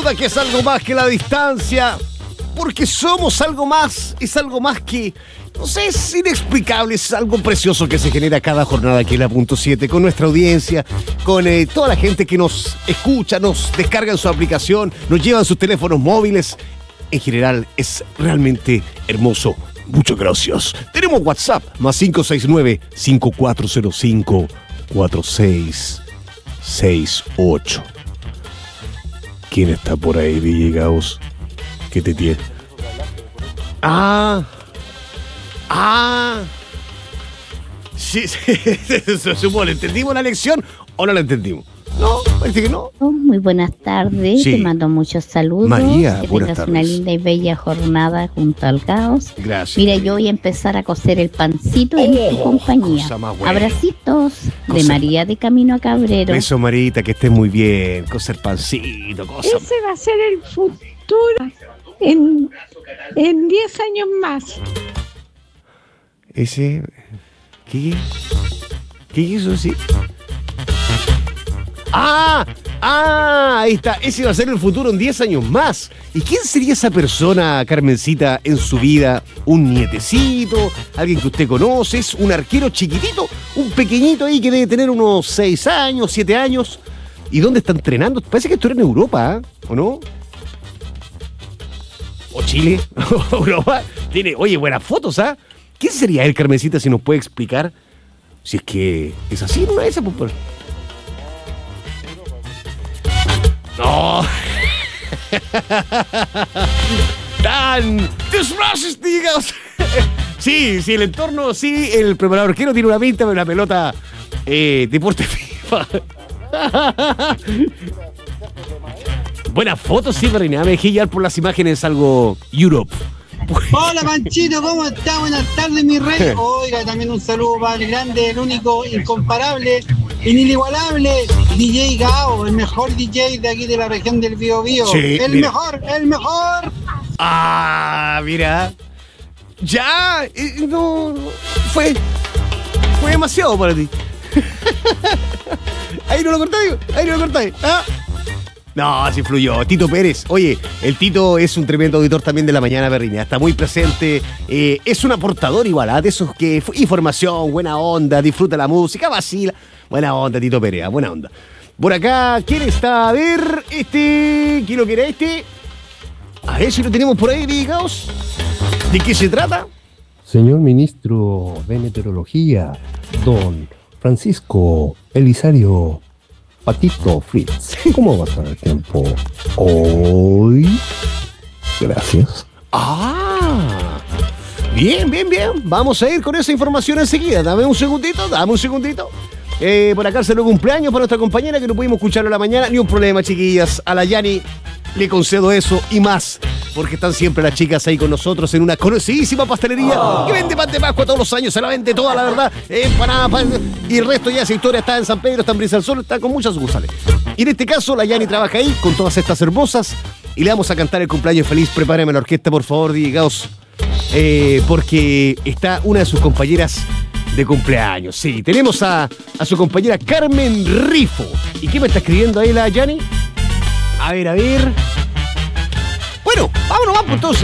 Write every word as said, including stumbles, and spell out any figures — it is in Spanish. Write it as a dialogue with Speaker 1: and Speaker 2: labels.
Speaker 1: duda que es algo más que la distancia, porque somos algo más, es algo más que, no sé, es inexplicable, es algo precioso que se genera cada jornada aquí en la punto siete, con nuestra audiencia, con eh, toda la gente que nos escucha, nos descarga en su aplicación, nos llevan sus teléfonos móviles. En general, es realmente hermoso. Muchas gracias. Tenemos WhatsApp, más cinco seis nueve, cinco cuatro cero cinco, cuatro seis seis ocho. ¿Quién está por ahí, D J Gauss? ¿Qué te tiene? Ah, ah. Sí, sí, se supone, ¿entendimos la lección o no la entendimos? No, parece que no.
Speaker 2: Muy buenas tardes,
Speaker 1: Sí.
Speaker 2: te mando muchos saludos.
Speaker 1: María,
Speaker 2: que
Speaker 1: buenas
Speaker 2: tengas una
Speaker 1: tardes.
Speaker 2: linda y bella jornada junto al Caos.
Speaker 1: Gracias.
Speaker 2: Mira, yo voy a empezar a coser el pancito en
Speaker 1: Oh,
Speaker 2: tu compañía.
Speaker 1: cosa más buena.
Speaker 2: Abracitos de
Speaker 1: Cosa-
Speaker 2: María de Camino a Cabrero.
Speaker 1: Eso, Marita, que estés muy bien. Coser pancito, cosas.
Speaker 3: Ese va a ser el futuro en en diez años más.
Speaker 1: Ese. ¿Qué? ¿Qué es eso? Sí. ¡Ah! ¡Ah! Ahí está. Ese va a ser el futuro en diez años más. ¿Y quién sería esa persona, Carmencita, en su vida? ¿Un nietecito? ¿Alguien que usted conoce? ¿Es un arquero chiquitito? ¿Un pequeñito ahí que debe tener unos seis años, siete años? ¿Y dónde está entrenando? Parece que esto era en Europa, ¿eh? ¿O no? ¿O Chile? ¿O Europa? Tiene, oye, buenas fotos, ¿ah? ¿Quién sería él, Carmencita, si nos puede explicar? Si es que es así, ¿no? Esa, pues, pues. No. Tan desgracias, digamos. Sí, sí, el entorno, sí, el preparador arquero tiene una pinta de una pelota eh, deporte FIFA. Buenas fotos, sí, Marina. Me dejé llevar por las imágenes algo Europe.
Speaker 4: Hola Panchito, ¿cómo está? Buenas tardes, mi rey. Oiga, también un saludo para el grande, el único, incomparable, inigualable D J Gao, el mejor D J de aquí de la región del Biobío.
Speaker 1: Sí,
Speaker 4: el
Speaker 1: mira.
Speaker 4: mejor, el mejor.
Speaker 1: Ah, mira. Ya, eh, no, no, fue, fue demasiado para ti. Ahí no lo cortáis, ahí no lo cortáis. ¿Ah? No, así fluyó. Tito Pérez. Oye, el Tito es un tremendo auditor también de La Mañana Perriña. Está muy presente. Eh, es un aportador igual, ¿ah? De esos que... Información, buena onda, disfruta la música, vacila. Buena onda, Tito Pérez, ¿ah? Buena onda. Por acá, ¿quién está? A ver, este... ¿Quién lo quiere este? A ver si lo tenemos por ahí, digamos. ¿De qué se trata?
Speaker 5: Señor ministro de Meteorología, don Francisco Elisario Patito Fritz, ¿cómo va a estar el tiempo hoy? Gracias.
Speaker 1: Ah, bien, bien, bien. Vamos a ir con esa información enseguida. Dame un segundito, dame un segundito. Eh, por acá se lo cumpleaños para nuestra compañera que no pudimos escucharlo en la mañana. Ni un problema, chiquillas. A la Yani le concedo eso y más, porque están siempre las chicas ahí con nosotros en una conocidísima pastelería que vende pan de Pascua todos los años, se la vende toda, la verdad, empanada, pan, y el resto ya esa historia está en San Pedro, está en Brisa del Sol, está con muchas sucursales. Y en este caso, la Yani trabaja ahí con todas estas hermosas y le vamos a cantar el cumpleaños feliz. Prepárame la orquesta, por favor, Digaos, eh, porque está una de sus compañeras de cumpleaños. Sí, tenemos a, a su compañera Carmen Rifo. ¿Y qué me está escribiendo ahí la Yani? A ver, a ver. Bueno, vámonos, vamos entonces.